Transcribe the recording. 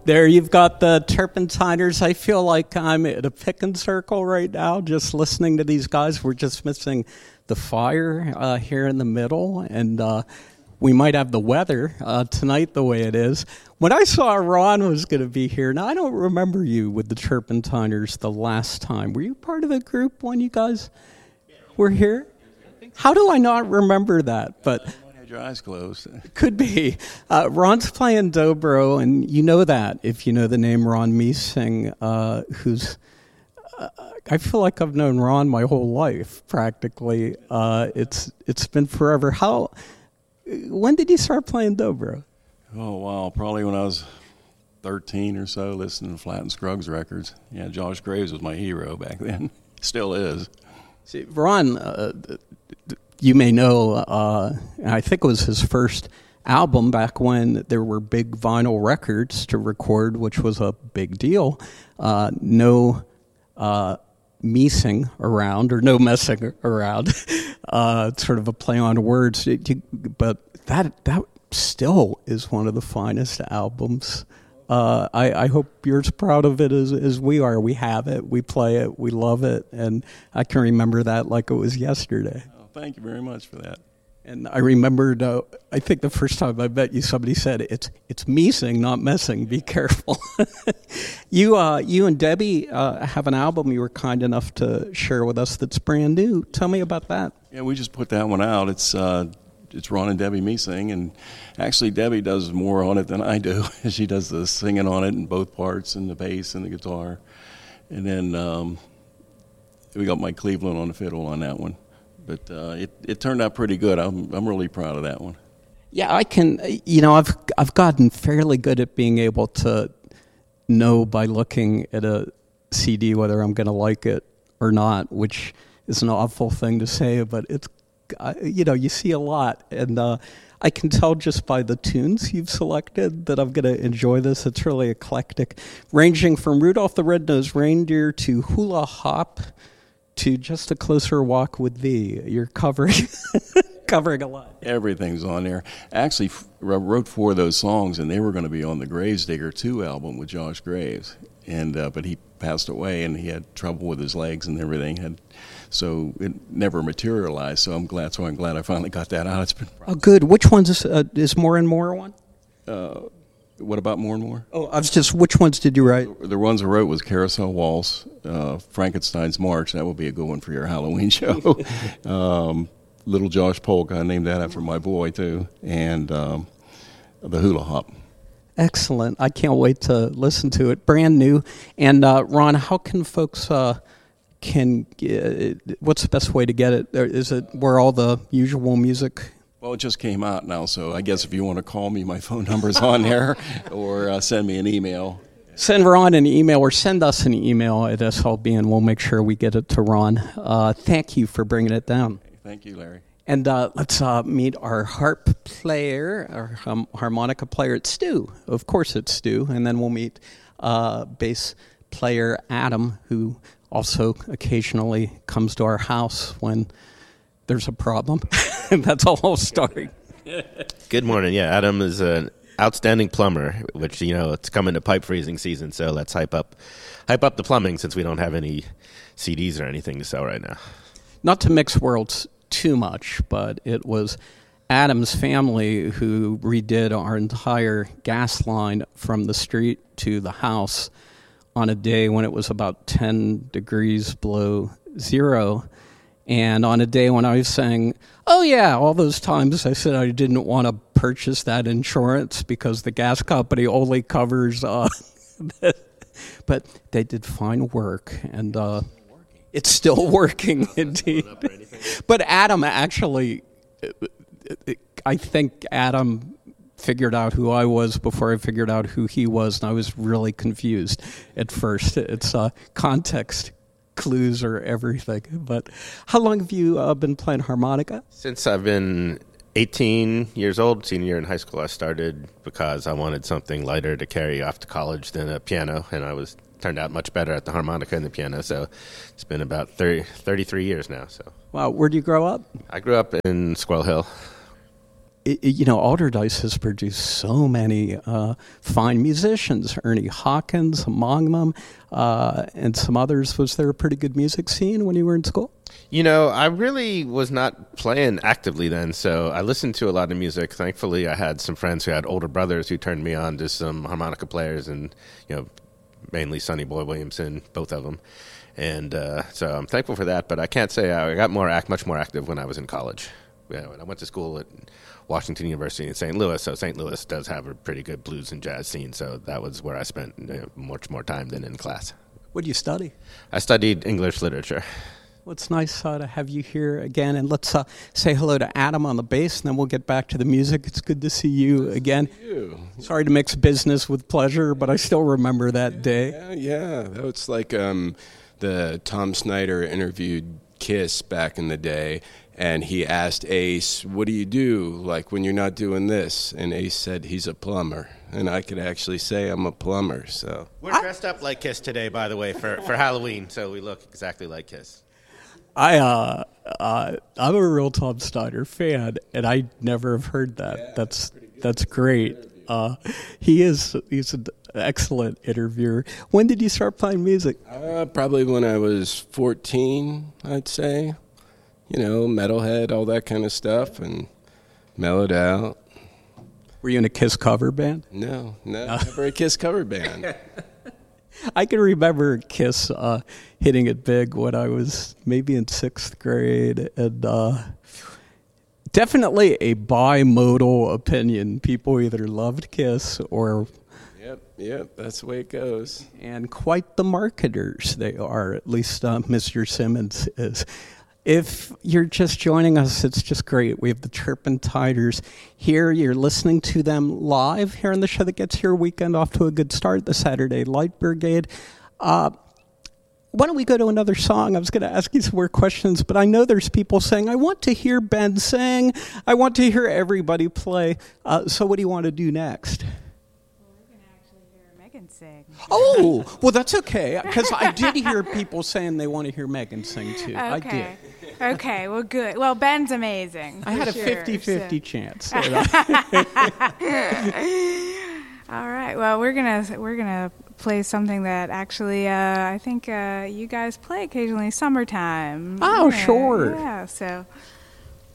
There you've got the Turpentiners. I feel like I'm at a picking circle right now just listening to these guys. We're just missing the fire here in the middle, and we might have the weather tonight the way it is. When I saw Ron was going to be here, now I don't remember you with the Turpentiners the last time. Were you part of the group when you guys were here? How do I not remember that? But your eyes closed. Could be. Ron's playing dobro, and you know that if you know the name Ron Meesing, who's... I feel like I've known Ron my whole life, practically. It's been forever. When did you start playing dobro? Oh, wow. Probably when I was 13 or so, listening to Flatt and Scruggs records. Yeah, Josh Graves was my hero back then. Still is. See, Ron... you may know, I think it was his first album back when there were big vinyl records to record, which was a big deal. No meesing around, or no messing around. Sort of a play on words. But that still is one of the finest albums. I hope you're as proud of it as we are. We have it, we play it, we love it, and I can remember that like it was yesterday. Thank you very much for that. And I remembered, I think the first time I met you, somebody said, it's meesing, not messing. Be careful. You and Debbie have an album you were kind enough to share with us that's brand new. Tell me about that. Yeah, we just put that one out. It's Ron and Debbie Meesing, and actually Debbie does more on it than I do. She does the singing on it in both parts, and the bass and the guitar. And then we got Mike Cleveland on the fiddle on that one. But it turned out pretty good. I'm really proud of that one. Yeah, I can. I've gotten fairly good at being able to know by looking at a CD whether I'm going to like it or not, which is an awful thing to say, but it's you see a lot, and I can tell just by the tunes you've selected that I'm going to enjoy this. It's really eclectic, ranging from Rudolph the Red-Nosed Reindeer to Hula Hop to Just a Closer Walk with Thee. You're covering a lot. Everything's on there. Actually, I wrote 4 of those songs, and they were going to be on the Gravesdigger 2 album with Josh Graves. And but he passed away, and he had trouble with his legs and everything. So it never materialized. So I'm glad I finally got that out. It's been good. Which one's is More and More one? What about More and More? Oh, I was just, which ones did you write? The ones I wrote was Carousel Waltz, Frankenstein's March. That would be a good one for your Halloween show. Little Josh Polka, I named that after my boy, too. And the Hula Hop. Excellent. I can't wait to listen to it. Brand new. And Ron, how can folks what's the best way to get it? Is it where all the usual music? Well, it just came out now, so I guess if you want to call me, my phone number's on there, or send me an email. Send Ron an email, or send us an email at SLB, and we'll make sure we get it to Ron. Thank you for bringing it down. Thank you, Larry. And let's meet our harp player, our harmonica player. It's Stu. Of course it's Stu. And then we'll meet bass player Adam, who also occasionally comes to our house when there's a problem. That's a whole story. Good morning. Yeah, Adam is an outstanding plumber, which, it's coming to pipe freezing season, so let's hype up the plumbing since we don't have any CDs or anything to sell right now. Not to mix worlds too much, but it was Adam's family who redid our entire gas line from the street to the house on a day when it was about 10 degrees below zero. And on a day when I was saying, oh yeah, all those times I said I didn't want to purchase that insurance because the gas company only covers, but they did fine work, and it's still working indeed. But Adam actually, I think Adam figured out who I was before I figured out who he was, and I was really confused at first. It's context clues or everything. But how long have you been playing harmonica? Since I've been 18 years old, senior year in high school, I started because I wanted something lighter to carry off to college than a piano, and I turned out much better at the harmonica and the piano, so it's been about 33 years now. So. Wow, where did you grow up? I grew up in Squirrel Hill. Alderdice has produced so many fine musicians, Ernie Hawkins among them, and some others. Was there a pretty good music scene when you were in school? I really was not playing actively then, so I listened to a lot of music. Thankfully, I had some friends who had older brothers who turned me on to some harmonica players, and mainly Sonny Boy Williamson, both of them. And so I'm thankful for that, but I can't say I got much more active when I was in college. When I went to school at Washington University in St. Louis, so St. Louis does have a pretty good blues and jazz scene, so that was where I spent much more time than in class. What did you study? I studied English literature. Well, it's nice to have you here again, and let's say hello to Adam on the bass, and then we'll get back to the music. It's good to see you again. See you. Sorry to mix business with pleasure, but I still remember that day. Yeah. That was like the Tom Snyder interviewed Kiss back in the day, and he asked Ace, what do you do, like, when you're not doing this? And Ace said he's a plumber. And I could actually say I'm a plumber, so. We're dressed up like Kiss today, by the way, for Halloween, so we look exactly like Kiss. I'm a real Tom Snyder fan, and I never have heard that. Yeah, that's great. He's an excellent interviewer. When did you start playing music? Probably when I was 14, I'd say. Metalhead, all that kind of stuff, and mellowed out. Were you in a Kiss cover band? No, never a Kiss cover band. I can remember Kiss hitting it big when I was maybe in 6th grade, and definitely a bimodal opinion. People either loved Kiss or... Yep, that's the way it goes. And quite the marketers they are, at least Mr. Simmons is. If you're just joining us, it's just great. We have the Turpentiders here. You're listening to them live here on the show that gets your weekend off to a good start, the Saturday Light Brigade. Why don't we go to another song? I was going to ask you some more questions, but I know there's people saying, I want to hear Ben sing. I want to hear everybody play. So what do you want to do next? Sing. Oh, well, that's okay, because I did hear people saying they want to hear Megan sing, too. Okay. I did. Okay, well, good. Well, Ben's amazing. I had a sure, 50-50 chance. All right, well, we're gonna play something that actually I think you guys play occasionally, Summertime. Oh, sure. Yeah, so...